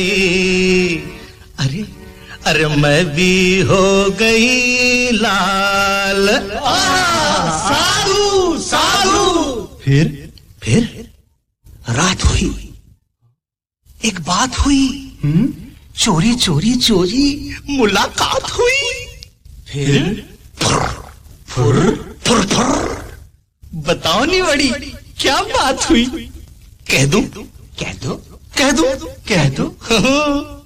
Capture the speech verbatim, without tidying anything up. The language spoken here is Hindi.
अरे अरे मैं भी हो गई लाल। साधु साधु। फिर फिर रात हुई, एक बात हुई, हम्म चोरी चोरी चोरी मुलाकात हुई। फिर फुर फुर फुर फुर। बताओ नहीं बड़ी क्या बात हुई? कह दूं? कह दो कह दो कह दो